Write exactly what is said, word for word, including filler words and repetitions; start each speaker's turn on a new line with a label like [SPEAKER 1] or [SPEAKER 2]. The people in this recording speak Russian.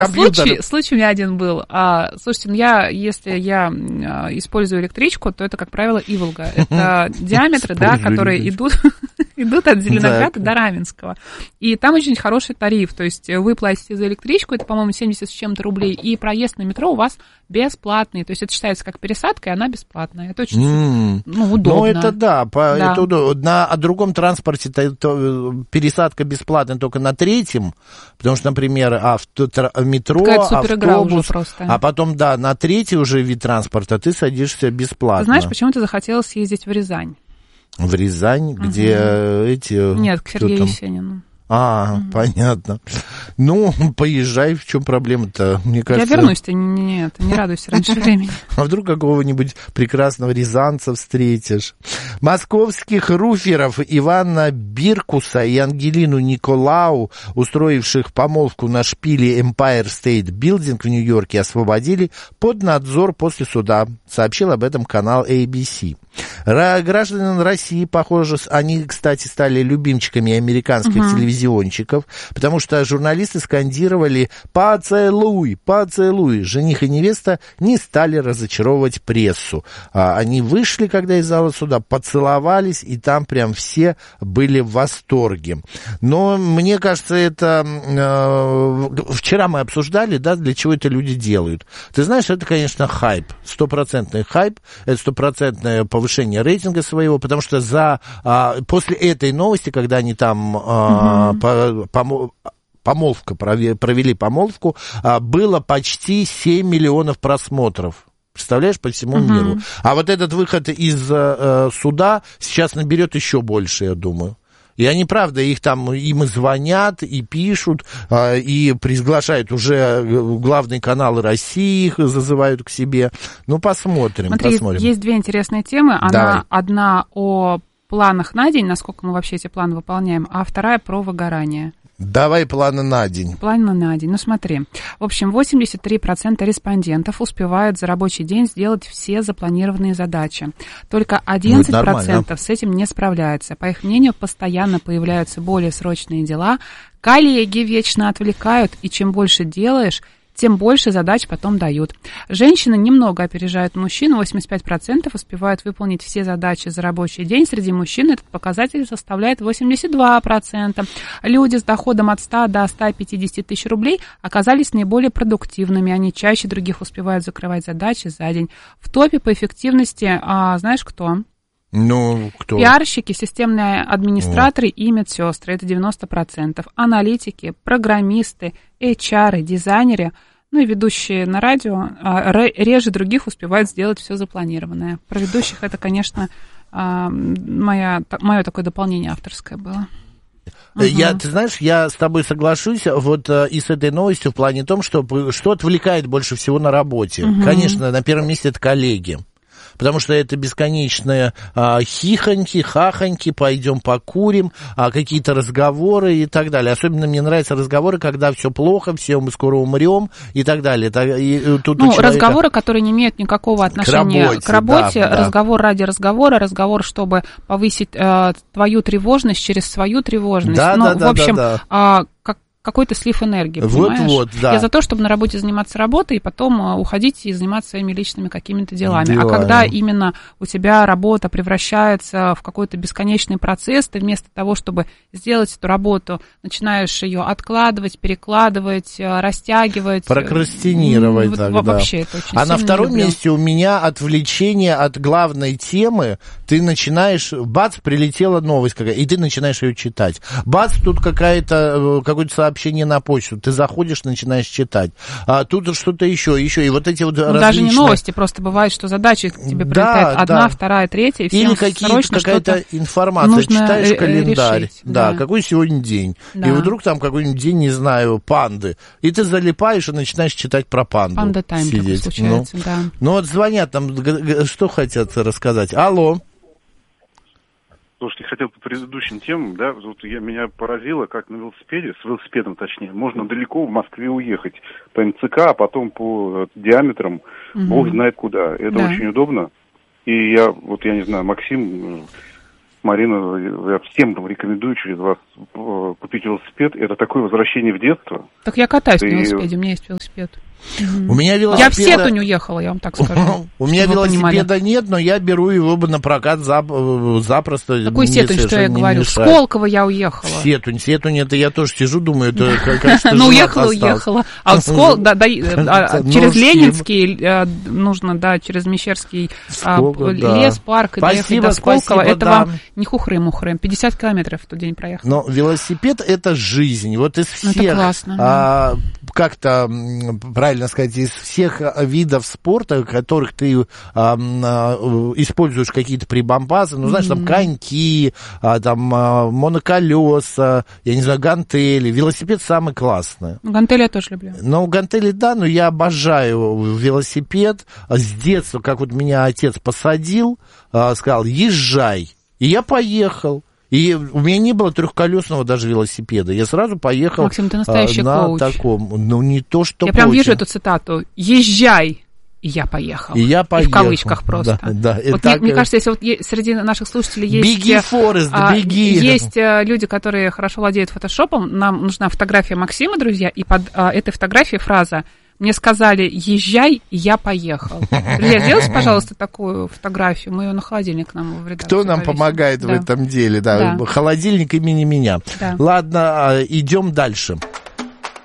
[SPEAKER 1] Случай, случай у меня один был. А, слушайте, ну я, если я а, использую электричку, то это, как правило, Иволга. Это диаметры, да, которые идут, идут от Зеленограда до Раменского. И там очень хороший тариф. То есть вы платите за электричку, это, по-моему, семьдесят с чем-то рублей, и проезд на метро у вас бесплатный. То есть это считается как пересадка, и она бесплатная. Это очень mm. ну, удобно.
[SPEAKER 2] Ну, это да. По, да. Это удобно. На о другом транспорте то, то, пересадка бесплатная только на третьем, потому что, например, авто, метро, автобус, а потом, да, на третий уже вид транспорта ты садишься бесплатно.
[SPEAKER 1] Ты знаешь, почему ты захотела съездить в Рязань?
[SPEAKER 2] В Рязань, угу. где эти...
[SPEAKER 1] Нет, к Сергею Есенину.
[SPEAKER 2] А, угу. понятно. Ну, поезжай, в чем проблема-то? Мне кажется...
[SPEAKER 1] Я вернусь, ты нет, не радуйся раньше времени.
[SPEAKER 2] А вдруг какого-нибудь прекрасного рязанца встретишь? Московских руферов Ивана Биркуса и Ангелину Николау, устроивших помолвку на шпиле Empire State Building в Нью-Йорке, освободили под надзор после суда, сообщил об этом канал эй би си. Гражданин России, похоже, они, кстати, стали любимчиками американских uh-huh. телевизионщиков, потому что журналисты скандировали «Поцелуй! Поцелуй!». Жених и невеста не стали разочаровывать прессу. Они вышли, когда из зала суда, поцеловались, и там прям все были в восторге. Но мне кажется, это... Вчера мы обсуждали, да, для чего это люди делают. Ты знаешь, это, конечно, хайп. Стопроцентный хайп, это стопроцентное повышение рейтинга своего, потому что за, а, после этой новости, когда они там а, угу. по, по, помолвка, провели помолвку, а, было почти семь миллионов просмотров. Представляешь, по всему uh-huh. миру. А вот этот выход из э, суда сейчас наберет еще больше, я думаю. И они, правда, их там, им и звонят, и пишут, э, и приглашают уже главные каналы России, их зазывают к себе. Ну, посмотрим,
[SPEAKER 1] Смотри,
[SPEAKER 2] посмотрим.
[SPEAKER 1] Есть две интересные темы. Она
[SPEAKER 2] Давай.
[SPEAKER 1] Одна о планах на день, насколько мы вообще эти планы выполняем, а вторая про выгорание.
[SPEAKER 2] Давай планы на день.
[SPEAKER 1] Планы на день. Ну, смотри. В общем, восемьдесят три процента респондентов успевают за рабочий день сделать все запланированные задачи. Только одиннадцать процентов ну, с этим не справляются. По их мнению, постоянно появляются более срочные дела. Коллеги вечно отвлекают, и чем больше делаешь, тем больше задач потом дают. Женщины немного опережают мужчин, восемьдесят пять процентов успевают выполнить все задачи за рабочий день. Среди мужчин этот показатель составляет восемьдесят два процента. Люди с доходом от ста до ста пятидесяти тысяч рублей оказались наиболее продуктивными. Они чаще других успевают закрывать задачи за день. В топе по эффективности, а, знаешь кто?
[SPEAKER 2] Ну, кто?
[SPEAKER 1] Пиарщики, системные администраторы О. и медсестры, это девяносто процентов. Аналитики, программисты, эйч ар, дизайнеры, ну и ведущие на радио реже других успевают сделать все запланированное. Про ведущих это, конечно, моя, мое такое дополнение авторское было.
[SPEAKER 2] Угу. Я, ты знаешь, я с тобой соглашусь вот и с этой новостью в плане том, что, что отвлекает больше всего на работе. Угу. Конечно, на первом месте это коллеги. Потому что это бесконечные а, хихоньки, хахоньки, пойдем покурим, а, какие-то разговоры и так далее. Особенно мне нравятся разговоры, когда все плохо, все мы скоро умрем и так далее. И, тут
[SPEAKER 1] ну, человека... разговоры, которые не имеют никакого отношения к работе, к работе да, разговор да. ради разговора, разговор, чтобы повысить э, твою тревожность через свою тревожность.
[SPEAKER 2] Да,
[SPEAKER 1] ну,
[SPEAKER 2] да, да,
[SPEAKER 1] в общем,
[SPEAKER 2] да, да.
[SPEAKER 1] А, как какой-то слив энергии, понимаешь?
[SPEAKER 2] Вот, вот, да.
[SPEAKER 1] Я за то, чтобы на работе заниматься работой, и потом уходить и заниматься своими личными какими-то делами.
[SPEAKER 2] Делами.
[SPEAKER 1] А когда именно у тебя работа превращается в какой-то бесконечный процесс, ты вместо того, чтобы сделать эту работу, начинаешь ее откладывать, перекладывать, растягивать.
[SPEAKER 2] Прокрастинировать.
[SPEAKER 1] Вот,
[SPEAKER 2] тогда.
[SPEAKER 1] Вообще это очень
[SPEAKER 2] А на втором
[SPEAKER 1] люблю.
[SPEAKER 2] месте у меня отвлечение от главной темы. Ты начинаешь, бац, прилетела новость какая-то, и ты начинаешь ее читать. Бац, тут какая-то, какое-то сообщение на почту. Ты заходишь, начинаешь читать. А тут что-то еще, еще. И вот эти вот
[SPEAKER 1] ну,
[SPEAKER 2] различные...
[SPEAKER 1] Даже не новости, просто бывает, что задачи к тебе прилетают да, одна, да. вторая, третья, и всем
[SPEAKER 2] или какие-то, какая-то информация. Читаешь календарь.
[SPEAKER 1] Решить,
[SPEAKER 2] да,
[SPEAKER 1] да, какой
[SPEAKER 2] сегодня день. Да. И вдруг там какой-нибудь день, не знаю, панды. И ты залипаешь и начинаешь читать про панду.
[SPEAKER 1] Панда тайм такой случается,
[SPEAKER 2] ну,
[SPEAKER 1] да.
[SPEAKER 2] Ну вот звонят там, что хотят рассказать. Алло.
[SPEAKER 3] Слушайте, хотел по предыдущим темам, да, вот я, меня поразило, как на велосипеде, с велосипедом точнее, можно далеко в Москве уехать по эм цэ ка, а потом по диаметрам, угу. бог знает куда. Это да. очень удобно. И я, вот я не знаю, Максим, Марина, я всем рекомендую через вас купить велосипед. Это такое возвращение в детство.
[SPEAKER 1] Так я катаюсь
[SPEAKER 3] и...
[SPEAKER 1] на велосипеде, у меня есть велосипед.
[SPEAKER 2] У меня велосипеда...
[SPEAKER 1] Я в Сетунь уехала, я вам так скажу.
[SPEAKER 2] У меня велосипеда нет, но я беру его на прокат запросто.
[SPEAKER 1] Какой Сетунь, что я говорю? В Сколково я уехала.
[SPEAKER 2] Сетунь, Сетунь, это я тоже сижу, думаю, это как-то...
[SPEAKER 1] Ну, уехала, уехала. А вот через Ленинский нужно, да, через Мещерский лес, парк, и доехать до Сколково. Это вам не хухры-мухры. пятьдесят километров в тот день проехал.
[SPEAKER 2] Но велосипед — это жизнь. Вот из всех... Как-то, правильно сказать, из всех видов спорта, которых ты а, а, используешь какие-то прибамбасы, ну, знаешь, mm-hmm. там коньки, а, там а, моноколеса, я не знаю, гантели, велосипед самый классный.
[SPEAKER 1] Гантели я тоже люблю.
[SPEAKER 2] Ну, гантели, да, но я обожаю велосипед. С детства, как вот меня отец посадил, а, сказал, езжай, и я поехал. И у меня не было трехколесного даже велосипеда. Я сразу поехал
[SPEAKER 1] Максим, ты настоящий
[SPEAKER 2] а, на
[SPEAKER 1] коуч.
[SPEAKER 2] Таком. Ну, не то, что
[SPEAKER 1] Я коуч. Прям вижу эту цитату. «Езжай». И я поехал.
[SPEAKER 2] И я поехал.
[SPEAKER 1] И в кавычках просто.
[SPEAKER 2] Да, да.
[SPEAKER 1] Вот
[SPEAKER 2] так...
[SPEAKER 1] мне, мне кажется, если вот среди наших слушателей есть...
[SPEAKER 2] Беги, Форест,
[SPEAKER 1] а,
[SPEAKER 2] беги.
[SPEAKER 1] Есть люди, которые хорошо владеют фотошопом. Нам нужна фотография Максима, друзья, и под а, этой фотографией фраза «Мне сказали, езжай, и я поехал». Друзья, сделайте, пожалуйста, такую фотографию. Мы ее на холодильник нам в редакции
[SPEAKER 2] Кто нам
[SPEAKER 1] повесим.
[SPEAKER 2] помогает да. в этом деле? Да. Да. Холодильник имени меня. Да. Ладно, идем дальше.